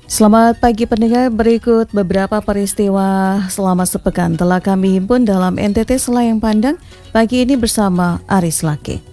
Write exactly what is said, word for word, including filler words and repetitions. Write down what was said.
Selamat pagi pendengar, berikut beberapa peristiwa selama sepekan telah kami himpun dalam N T T Selayang Pandang pagi ini bersama Aris Laki.